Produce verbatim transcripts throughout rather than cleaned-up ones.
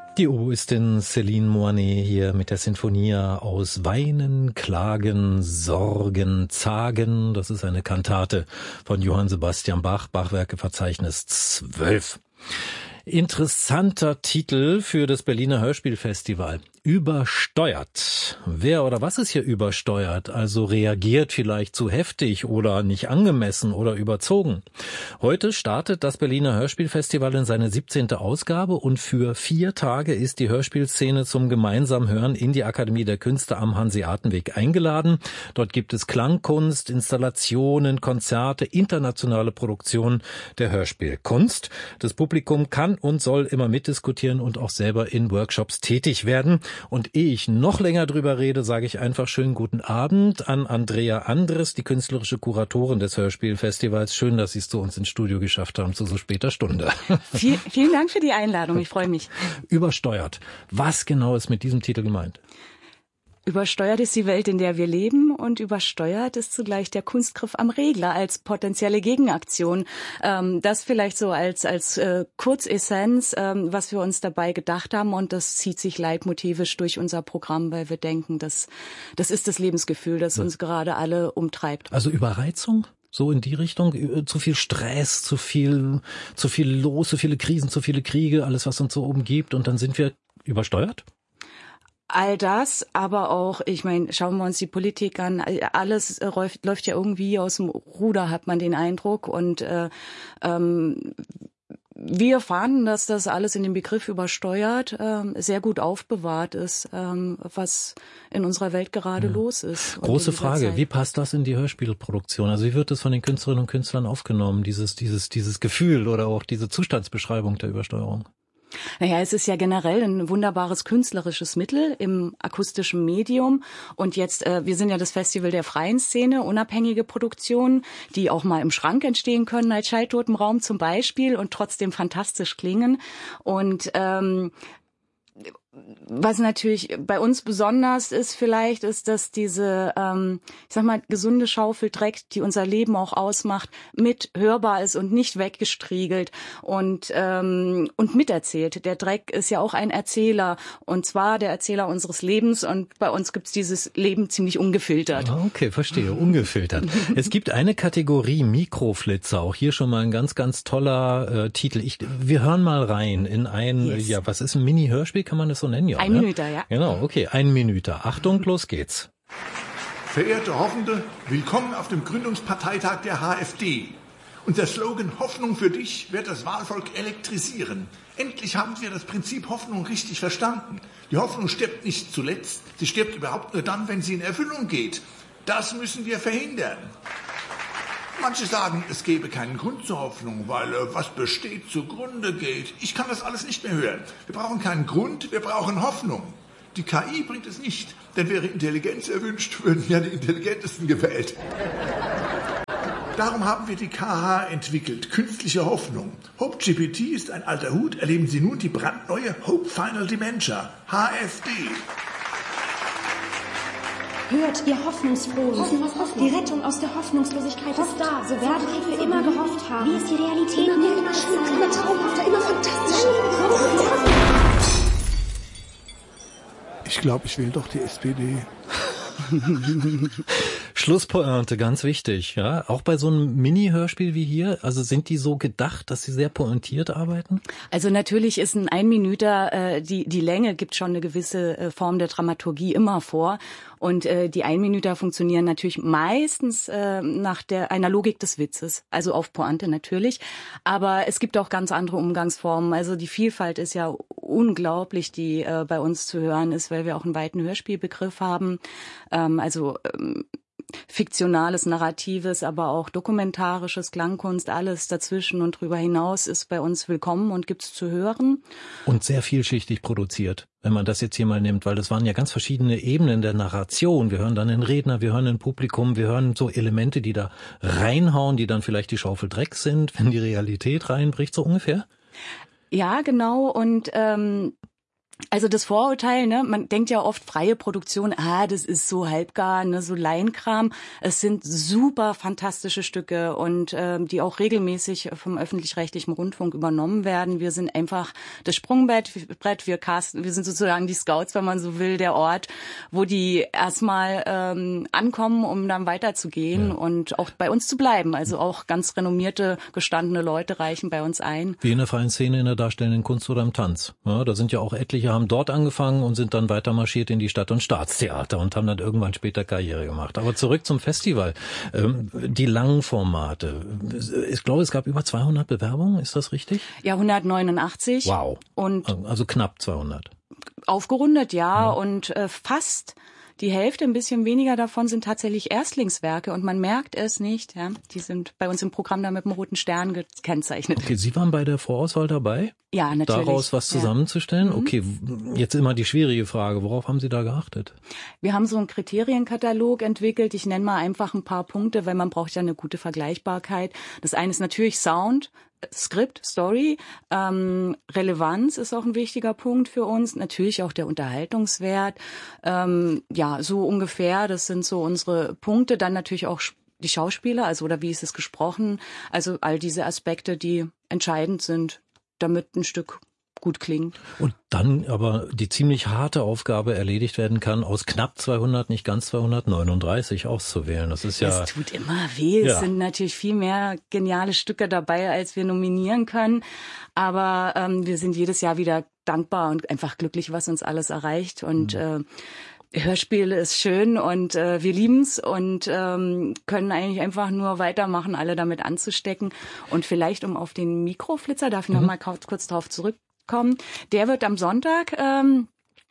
Die Oboistin Céline Moinet hier mit der Sinfonia aus Weinen, Klagen, Sorgen, Zagen. Das ist eine Kantate von Johann Sebastian Bach, Bachwerkeverzeichnis zwölf. Interessanter Titel für das Berliner Hörspielfestival. Übersteuert. Wer oder was ist hier übersteuert? Also reagiert vielleicht zu heftig oder nicht angemessen oder überzogen. Heute startet das Berliner Hörspielfestival in seine siebzehnte Ausgabe und für vier Tage ist die Hörspielszene zum gemeinsamen Hören in die Akademie der Künste am Hanseatenweg eingeladen. Dort gibt es Klangkunst, Installationen, Konzerte, internationale Produktionen der Hörspielkunst. Das Publikum kann und soll immer mitdiskutieren und auch selber in Workshops tätig werden. Und ehe ich noch länger drüber rede, sage ich einfach schönen guten Abend an Andrea Andres, die künstlerische Kuratorin des Hörspielfestivals. Schön, dass Sie es zu uns ins Studio geschafft haben, zu so später Stunde. Viel, vielen Dank für die Einladung, ich freue mich. Übersteuert. Was genau ist mit diesem Titel gemeint? Übersteuert ist die Welt, in der wir leben, und übersteuert ist zugleich der Kunstgriff am Regler als potenzielle Gegenaktion. Ähm, das vielleicht so als als äh, Kurzessenz, ähm, was wir uns dabei gedacht haben, und das zieht sich leitmotivisch durch unser Programm, weil wir denken, dass das ist das Lebensgefühl, das uns gerade alle umtreibt. Also Überreizung? So in die Richtung? Zu viel Stress, zu viel, zu viel los, zu viele Krisen, zu viele Kriege, alles, was uns so umgibt, und dann sind wir übersteuert? All das, aber auch, ich meine, schauen wir uns die Politik an, alles läuft, läuft ja irgendwie aus dem Ruder, hat man den Eindruck. Und äh, ähm, wir erfahren, dass das alles in dem Begriff übersteuert äh, sehr gut aufbewahrt ist, ähm, was in unserer Welt gerade ja. los ist. Große Frage, Zeit. Wie passt das in die Hörspielproduktion? Also wie wird das von den Künstlerinnen und Künstlern aufgenommen, dieses, dieses, dieses Gefühl oder auch diese Zustandsbeschreibung der Übersteuerung? Naja, es ist ja generell ein wunderbares künstlerisches Mittel im akustischen Medium. Und jetzt, äh, wir sind ja das Festival der freien Szene, unabhängige Produktionen, die auch mal im Schrank entstehen können, als Schalltotenraum zum Beispiel, und trotzdem fantastisch klingen. Und ähm, was natürlich bei uns besonders ist vielleicht, ist, dass diese, ähm, ich sag mal, gesunde Schaufel Dreck, die unser Leben auch ausmacht, mit hörbar ist und nicht weggestriegelt und ähm, und miterzählt. Der Dreck ist ja auch ein Erzähler, und zwar der Erzähler unseres Lebens, und bei uns gibt's dieses Leben ziemlich ungefiltert. Okay, verstehe, ungefiltert. Es gibt eine Kategorie Mikroflitzer, auch hier schon mal ein ganz, ganz toller äh, Titel. Ich, wir hören mal rein in ein, yes. ja, was ist ein Mini-Hörspiel, kann man das so nennen? Ja, ein ne? Minüter, ja. Genau, okay, ein Minüter. Achtung, los geht's. Verehrte Hoffende, willkommen auf dem Gründungsparteitag der H F D. Unser Slogan Hoffnung für dich wird das Wahlvolk elektrisieren. Endlich haben wir das Prinzip Hoffnung richtig verstanden. Die Hoffnung stirbt nicht zuletzt, sie stirbt überhaupt nur dann, wenn sie in Erfüllung geht. Das müssen wir verhindern. Manche sagen, es gebe keinen Grund zur Hoffnung, weil äh, was besteht, zugrunde geht. Ich kann das alles nicht mehr hören. Wir brauchen keinen Grund, wir brauchen Hoffnung. Die K I bringt es nicht, denn wäre Intelligenz erwünscht, würden ja die Intelligentesten gewählt. Darum haben wir die K H entwickelt, künstliche Hoffnung. Hope G P T ist ein alter Hut, erleben Sie nun die brandneue Hope Final Dementia, H F D. Hört, ihr Hoffnungsfrohen. Hoffen, was Hoffnung? Die Rettung aus der Hoffnungslosigkeit Hofft. ist da. So werdet ihr für immer gehofft haben. Wie ist die Realität? Immer mehr, immer schöner, immer traumhafter, immer fantastischer. Ich glaube, ich wähle doch die S P D. Schlusspointe, ganz wichtig, ja. Auch bei so einem Mini-Hörspiel wie hier, also sind die so gedacht, dass sie sehr pointiert arbeiten? Also natürlich ist ein Einminüter, äh, die die Länge gibt schon eine gewisse äh, Form der Dramaturgie immer vor. Und äh, die Einminüter funktionieren natürlich meistens äh, nach der einer Logik des Witzes, also auf Pointe natürlich. Aber es gibt auch ganz andere Umgangsformen. Also die Vielfalt ist ja unglaublich, die äh, bei uns zu hören ist, weil wir auch einen weiten Hörspielbegriff haben. Ähm, also ähm, fiktionales, narratives, aber auch dokumentarisches, Klangkunst, alles dazwischen und drüber hinaus ist bei uns willkommen und gibt's zu hören. Und sehr vielschichtig produziert, wenn man das jetzt hier mal nimmt, weil das waren ja ganz verschiedene Ebenen der Narration. Wir hören dann den Redner, wir hören ein Publikum, wir hören so Elemente, die da reinhauen, die dann vielleicht die Schaufel Dreck sind, wenn die Realität reinbricht, so ungefähr? Ja, genau. Und ähm, Also das Vorurteil, ne, man denkt ja oft freie Produktion, ah, das ist so halbgar, ne, so Laienkram. Es sind super fantastische Stücke und ähm, die auch regelmäßig vom öffentlich-rechtlichen Rundfunk übernommen werden. Wir sind einfach das Sprungbrett, wir casten, wir sind sozusagen die Scouts, wenn man so will, der Ort, wo die erstmal ähm, ankommen, um dann weiterzugehen ja. und auch bei uns zu bleiben. Also auch ganz renommierte, gestandene Leute reichen bei uns ein. Wie in der freien Szene, in der darstellenden Kunst oder im Tanz. Ja, da sind ja auch etliche, haben dort angefangen und sind dann weiter marschiert in die Stadt- und Staatstheater und haben dann irgendwann später Karriere gemacht. Aber zurück zum Festival. Ähm, die langen Formate. Ich glaube, es gab über zweihundert Bewerbungen, ist das richtig? Ja, hundertneunundachtzig. Wow. Und also knapp zweihundert. Aufgerundet, ja. ja. Und äh, fast die Hälfte, ein bisschen weniger davon sind tatsächlich Erstlingswerke und man merkt es nicht. Ja, die sind bei uns im Programm da mit dem roten Stern gekennzeichnet. Okay, Sie waren bei der Vorauswahl dabei? Ja, natürlich. Daraus was zusammenzustellen? Ja. Okay, jetzt immer die schwierige Frage. Worauf haben Sie da geachtet? Wir haben so einen Kriterienkatalog entwickelt. Ich nenne mal einfach ein paar Punkte, weil man braucht ja eine gute Vergleichbarkeit. Das eine ist natürlich Sound. Skript, Story, ähm, Relevanz ist auch ein wichtiger Punkt für uns. Natürlich auch der Unterhaltungswert. Ähm, ja, so ungefähr, das sind so unsere Punkte. Dann natürlich auch die Schauspieler, also oder wie ist es gesprochen. Also all diese Aspekte, die entscheidend sind, damit ein Stück gut klingt. Und dann aber die ziemlich harte Aufgabe erledigt werden kann, aus knapp zweihundert, nicht ganz zweihundertneununddreißig auszuwählen. Das ist ja... Es tut immer weh. Ja. Es sind natürlich viel mehr geniale Stücke dabei, als wir nominieren können. Aber ähm, wir sind jedes Jahr wieder dankbar und einfach glücklich, was uns alles erreicht. Und mhm. äh, Hörspiel ist schön und äh, wir lieben's und ähm, können eigentlich einfach nur weitermachen, alle damit anzustecken. Und vielleicht, um auf den Mikroflitzer, darf ich mhm. noch mal kurz, kurz darauf zurück kommen. Der wird am Sonntag ähm,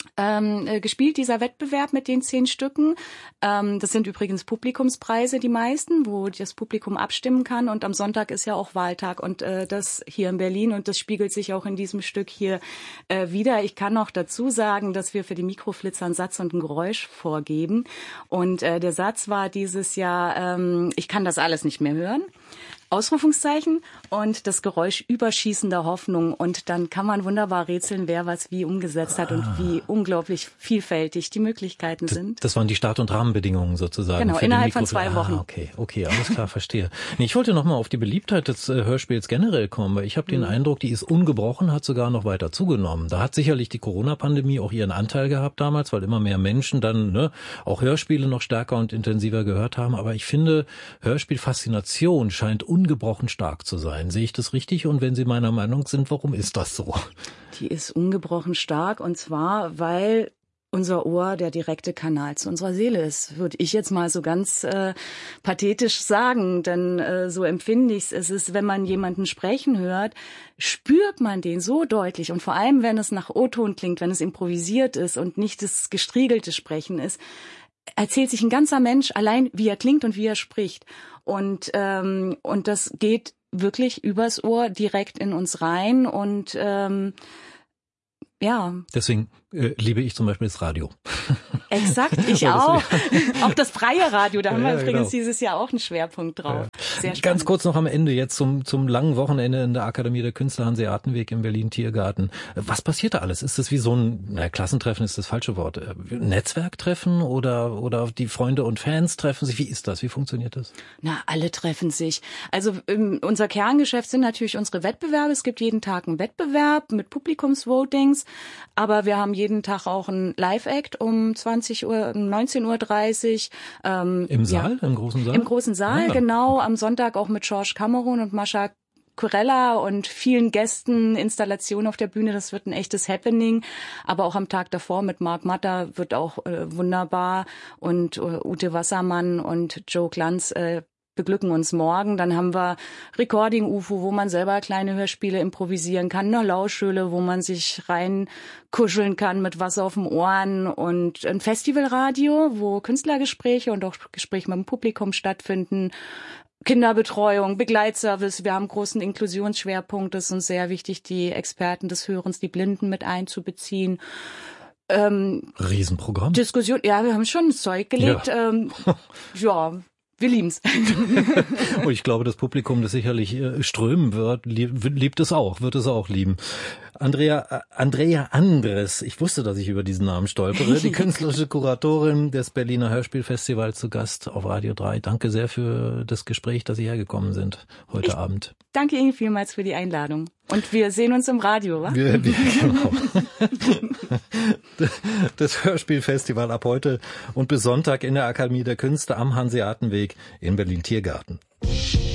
ähm, gespielt, dieser Wettbewerb mit den zehn Stücken. Ähm, das sind übrigens Publikumspreise, die meisten, wo das Publikum abstimmen kann. Und am Sonntag ist ja auch Wahltag und äh, das hier in Berlin. Und das spiegelt sich auch in diesem Stück hier äh, wieder. Ich kann noch dazu sagen, dass wir für die Mikroflitzer einen Satz und ein Geräusch vorgeben. Und äh, der Satz war dieses Jahr, ähm, ich kann das alles nicht mehr hören. Ausrufungszeichen und das Geräusch überschießender Hoffnung. Und dann kann man wunderbar rätseln, wer was wie umgesetzt hat ah. und wie unglaublich vielfältig die Möglichkeiten sind. Das, das waren die Start- und Rahmenbedingungen sozusagen. Genau, innerhalb von zwei Wochen. Ah, okay, okay, alles klar, verstehe. Nee, ich wollte noch mal auf die Beliebtheit des äh, Hörspiels generell kommen, weil ich habe den mhm. Eindruck, die ist ungebrochen, hat sogar noch weiter zugenommen. Da hat sicherlich die Corona-Pandemie auch ihren Anteil gehabt damals, weil immer mehr Menschen dann ne, auch Hörspiele noch stärker und intensiver gehört haben. Aber ich finde, Hörspielfaszination scheint ungebrochen stark zu sein. Sehe ich das richtig? Und wenn Sie meiner Meinung sind, warum ist das so? Die ist ungebrochen stark und zwar, weil unser Ohr der direkte Kanal zu unserer Seele ist, würde ich jetzt mal so ganz äh, pathetisch sagen, denn äh, so empfinde ich es. Es ist, wenn man jemanden sprechen hört, spürt man den so deutlich und vor allem, wenn es nach O-Ton klingt, wenn es improvisiert ist und nicht das gestriegelte Sprechen ist, erzählt sich ein ganzer Mensch allein, wie er klingt und wie er spricht. Und ähm, und das geht wirklich übers Ohr direkt in uns rein und ähm, ja. Deswegen äh, liebe ich zum Beispiel das Radio. Exakt, ich auch. Auch das freie Radio, da haben ja, wir übrigens genau. dieses Jahr auch einen Schwerpunkt drauf. Ja. Sehr spannend. Ganz kurz noch am Ende, jetzt zum zum langen Wochenende in der Akademie der Künste Hanseatenweg im Berlin Tiergarten. Was passiert da alles? Ist das wie so ein, na, Klassentreffen ist das falsche Wort, Netzwerktreffen oder oder die Freunde und Fans treffen sich? Wie ist das? Wie funktioniert das? Na, alle treffen sich. Also ähm, unser Kerngeschäft sind natürlich unsere Wettbewerbe. Es gibt jeden Tag einen Wettbewerb mit Publikumsvotings, aber wir haben jeden Tag auch einen Live-Act um zwanzig Uhr, neunzehn Uhr dreißig. Ähm, Im Saal, ja, im großen Saal? Im großen Saal, ja. Genau. Am Sonntag auch mit George Cameron und Mascha Kurella und vielen Gästen, Installationen auf der Bühne. Das wird ein echtes Happening. Aber auch am Tag davor mit Marc Matter wird auch äh, wunderbar. Und äh, Ute Wassermann und Joe Glanz äh, beglücken uns morgen. Dann haben wir Recording U F O, wo man selber kleine Hörspiele improvisieren kann, eine Lauschhöhle, wo man sich reinkuscheln kann mit Wasser auf den Ohren und ein Festivalradio, wo Künstlergespräche und auch Gespräche mit dem Publikum stattfinden. Kinderbetreuung, Begleitservice. Wir haben einen großen Inklusionsschwerpunkt. Es ist uns sehr wichtig, die Experten des Hörens, die Blinden mit einzubeziehen. Ähm, Riesenprogramm. Diskussion, ja, wir haben schon Zeug gelegt. Ja. Ähm, ja. Wir lieben's. Und ich glaube, das Publikum, das sicherlich strömen wird, liebt es auch, wird es auch lieben. Andrea, Andrea Andres, ich wusste, dass ich über diesen Namen stolpere, die künstlerische Kuratorin des Berliner Hörspielfestivals zu Gast auf Radio drei. Danke sehr für das Gespräch, dass Sie hergekommen sind heute ich Abend. Danke Ihnen vielmals für die Einladung. Und wir sehen uns im Radio, wa? Wir, wir, genau. Das Hörspielfestival ab heute und bis Sonntag in der Akademie der Künste am Hanseatenweg in Berlin-Tiergarten.